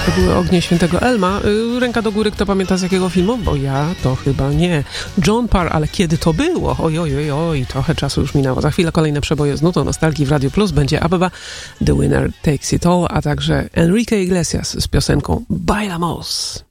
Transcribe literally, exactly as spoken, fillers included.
To były Ognie Świętego Elma. Yy, ręka do góry, kto pamięta z jakiego filmu? Bo ja to chyba nie. John Parr, ale kiedy to było? Oj, oj, oj, oj, trochę czasu już minęło. Za chwilę kolejne przeboje z nutą nostalgii w Radio Plus. Będzie Ababa, The Winner Takes It All, a także Enrique Iglesias z piosenką Bailamos.